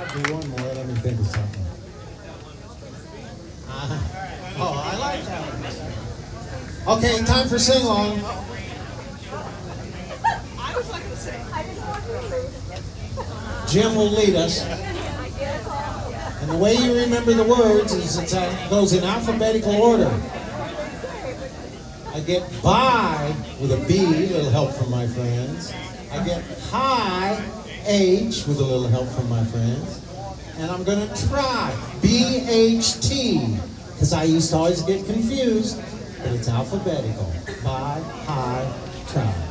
Do one more. Let me think of something. I like that one. Okay, time for sing along. Jim will lead us. And the way you remember the words is it goes in alphabetical order. I get by with a B, a little help from my friends. I get high, H, with a little help from my friends. And I'm going to try, B-H-T, because I used to always get confused, but it's alphabetical. By, high, try.